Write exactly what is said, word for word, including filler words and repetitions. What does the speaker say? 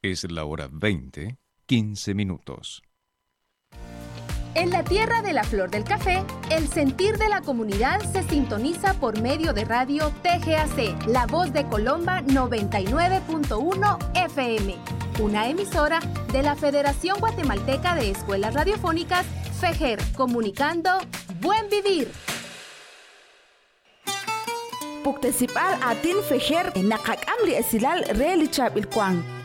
Es la hora veinte, quince minutos. En la tierra de la flor del café, el sentir de la comunidad se sintoniza por medio de radio T G A C, La Voz de Colomba noventa y nueve punto uno F M, una emisora de la Federación Guatemalteca de Escuelas Radiofónicas, FEGER, comunicando Buen Vivir. Puktesipal atin FEGER, nakak amri esilal reali chap il kwang.